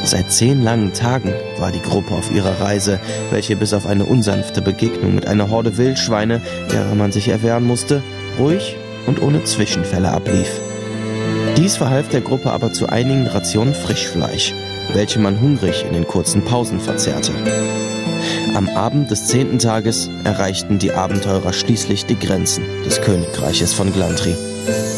Seit 10 langen Tagen war die Gruppe auf ihrer Reise, welche bis auf eine unsanfte Begegnung mit einer Horde Wildschweine, derer man sich erwehren musste, ruhig und ohne Zwischenfälle ablief. Dies verhalf der Gruppe aber zu einigen Rationen Frischfleisch, welche man hungrig in den kurzen Pausen verzehrte. Am Abend des 10. Tages erreichten die Abenteurer schließlich die Grenzen des Königreiches von Glantri.